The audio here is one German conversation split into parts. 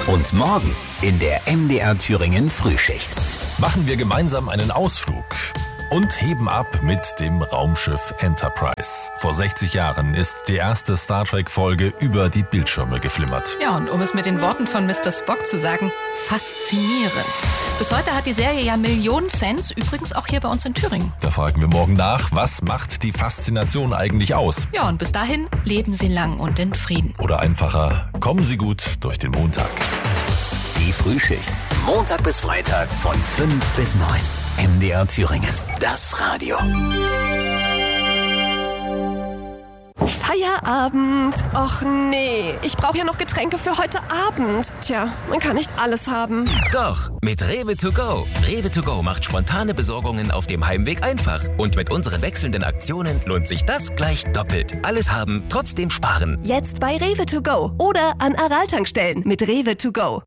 Und morgen in der MDR Thüringen Frühschicht. Machen wir gemeinsam einen Ausflug und heben ab mit dem Raumschiff Enterprise. Vor 60 Jahren ist die erste Star Trek-Folge über die Bildschirme geflimmert. Ja, und um es mit den Worten von Mr. Spock zu sagen, faszinierend. Bis heute hat die Serie ja Millionen Fans, übrigens auch hier bei uns in Thüringen. Da fragen wir morgen nach, was macht die Faszination eigentlich aus? Ja, und bis dahin leben Sie lang und in Frieden. Oder einfacher, kommen Sie gut durch den Montag. Die Frühschicht. Montag bis Freitag von 5 bis 9. MDR Thüringen. Das Radio. Feierabend. Och nee, ich brauche ja noch Getränke für heute Abend. Tja, man kann nicht alles haben. Doch, mit Rewe to go. Rewe to go macht spontane Besorgungen auf dem Heimweg einfach. Und mit unseren wechselnden Aktionen lohnt sich das gleich doppelt. Alles haben, trotzdem sparen. Jetzt bei Rewe to go oder an Aral-Tankstellen mit Rewe to go.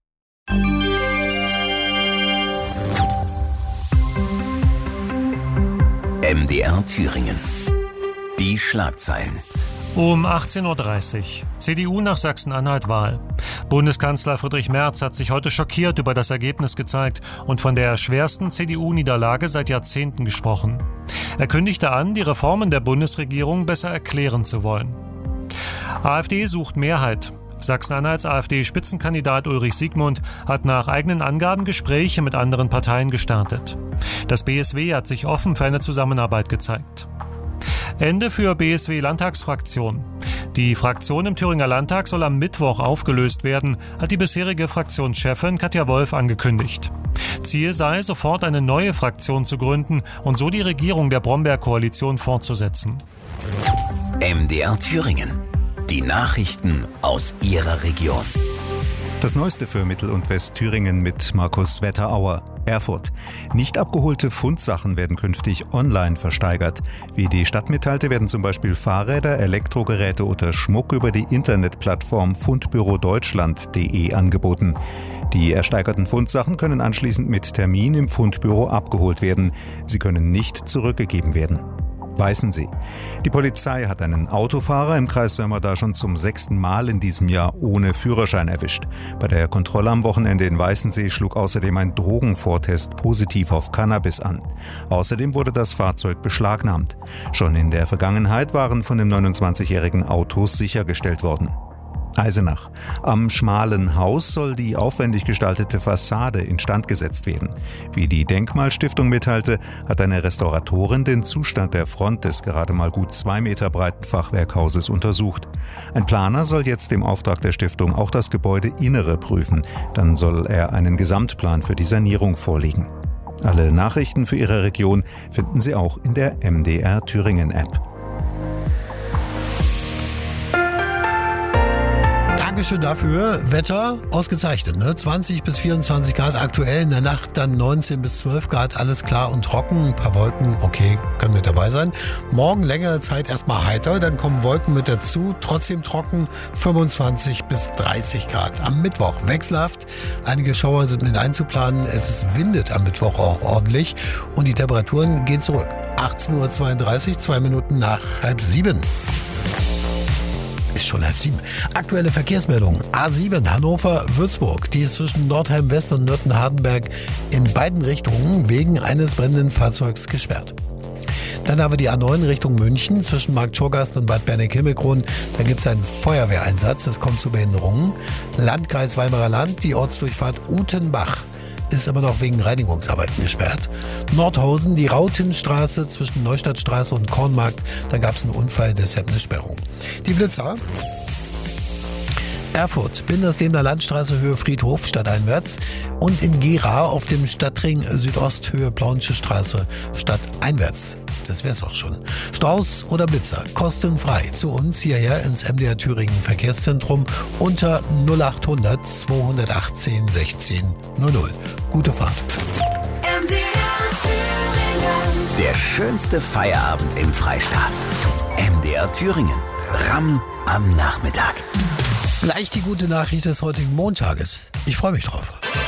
MDR Thüringen. Die Schlagzeilen. Um 18.30 Uhr. CDU nach Sachsen-Anhalt-Wahl. Bundeskanzler Friedrich Merz hat sich heute schockiert über das Ergebnis gezeigt und von der schwersten CDU-Niederlage seit Jahrzehnten gesprochen. Er kündigte an, die Reformen der Bundesregierung besser erklären zu wollen. AfD sucht Mehrheit. Sachsen-Anhalts AfD-Spitzenkandidat Ulrich Siegmund hat nach eigenen Angaben Gespräche mit anderen Parteien gestartet. Das BSW hat sich offen für eine Zusammenarbeit gezeigt. Ende für BSW-Landtagsfraktion. Die Fraktion im Thüringer Landtag soll am Mittwoch aufgelöst werden, hat die bisherige Fraktionschefin Katja Wolf angekündigt. Ziel sei, sofort eine neue Fraktion zu gründen und so die Regierung der Bromberg-Koalition fortzusetzen. MDR Thüringen. Die Nachrichten aus Ihrer Region. Das Neueste für Mittel- und Westthüringen mit Markus Wetterauer. Erfurt. Nicht abgeholte Fundsachen werden künftig online versteigert. Wie die Stadt mitteilte, werden zum Beispiel Fahrräder, Elektrogeräte oder Schmuck über die Internetplattform fundbürodeutschland.de angeboten. Die ersteigerten Fundsachen können anschließend mit Termin im Fundbüro abgeholt werden. Sie können nicht zurückgegeben werden. Weißensee. Die Polizei hat einen Autofahrer im Kreis Sömmerda schon zum 6. Mal in diesem Jahr ohne Führerschein erwischt. Bei der Kontrolle am Wochenende in Weißensee schlug außerdem ein Drogenvortest positiv auf Cannabis an. Außerdem wurde das Fahrzeug beschlagnahmt. Schon in der Vergangenheit waren von dem 29-jährigen Autos sichergestellt worden. Eisenach. Am Schmalen Haus soll die aufwendig gestaltete Fassade instand gesetzt werden. Wie die Denkmalstiftung mitteilte, hat eine Restauratorin den Zustand der Front des gerade mal gut 2 Meter breiten Fachwerkhauses untersucht. Ein Planer soll jetzt im Auftrag der Stiftung auch das Gebäudeinnere prüfen. Dann soll er einen Gesamtplan für die Sanierung vorlegen. Alle Nachrichten für Ihre Region finden Sie auch in der MDR Thüringen App. Dankeschön dafür. Wetter ausgezeichnet, ne? 20 bis 24 Grad aktuell, in der Nacht dann 19 bis 12 Grad, alles klar und trocken, ein paar Wolken, okay, können wir dabei sein. Morgen längere Zeit erstmal heiter, dann kommen Wolken mit dazu, trotzdem trocken, 25 bis 30 Grad. Am Mittwoch wechselhaft, einige Schauer sind mit einzuplanen, windet am Mittwoch auch ordentlich und die Temperaturen gehen zurück. 18.32 Uhr, 2 Minuten nach 6:30. Ist schon 6:30. Aktuelle Verkehrsmeldung. A7 Hannover-Würzburg. Die ist zwischen Nordheim West und Nürten-Hardenberg in beiden Richtungen wegen eines brennenden Fahrzeugs gesperrt. Dann haben wir die A9 Richtung München zwischen Marktschorgast und Bad Berneck-Himmelkron. Da gibt es einen Feuerwehreinsatz. Es kommt zu Behinderungen. Landkreis Weimarer Land, die Ortsdurchfahrt Utenbach ist aber noch wegen Reinigungsarbeiten gesperrt. Nordhausen, die Rautenstraße zwischen Neustadtstraße und Kornmarkt, da gab es einen Unfall, deshalb eine Sperrung. Die Blitzer. Erfurt, Binderslebner Landstraße Höhe Friedhof stadteinwärts und in Gera auf dem Stadtring Südost Höhe Plaunsche Straße stadteinwärts. Das wär's auch schon. Strauß oder Blitzer, kostenfrei zu uns hierher ins MDR Thüringen Verkehrszentrum unter 0800 218 16 00. Gute Fahrt. MDR Thüringen. Der schönste Feierabend im Freistaat. MDR Thüringen. Ramm am Nachmittag. Gleich die gute Nachricht des heutigen Montages. Ich freue mich drauf.